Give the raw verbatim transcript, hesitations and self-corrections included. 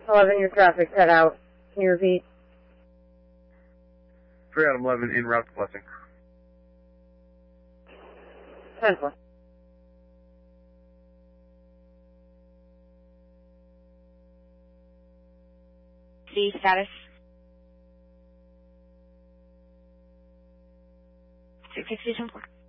eleven, your traffic cut out. Can you repeat? three out of eleven, in route to Blessing. ten four. C status. six six two ten four.